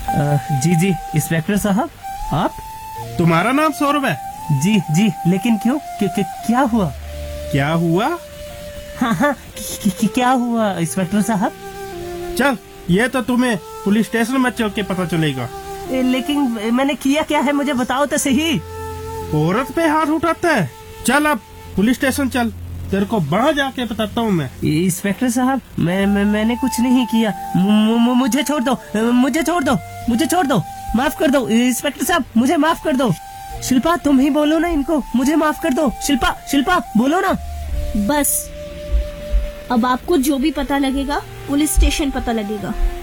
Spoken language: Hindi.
जी जी इंस्पेक्टर साहब, आप? तुम्हारा नाम सौरभ है? जी जी, लेकिन क्यों? क्या हुआ? क्या हुआ? हाँ हाँ, क्या हुआ इंस्पेक्टर साहब? चल, ये तो तुम्हें पुलिस स्टेशन में चल के पता चलेगा। लेकिन मैंने किया क्या है, मुझे बताओ तो सही। औरत पे हाथ उठाता है? चल अब पुलिस स्टेशन चल, तेरे को वहाँ जाके बताता हूँ मैं। इंस्पेक्टर साहब, मैंने कुछ नहीं किया, मुझे छोड़ दो, मुझे छोड़ दो, मुझे छोड़ दो, माफ कर दो इंस्पेक्टर साहब, मुझे माफ कर दो। शिल्पा, तुम ही बोलो ना इनको, मुझे माफ कर दो। शिल्पा, शिल्पा बोलो ना। बस अब आपको जो भी पता लगेगा पुलिस स्टेशन पता लगेगा।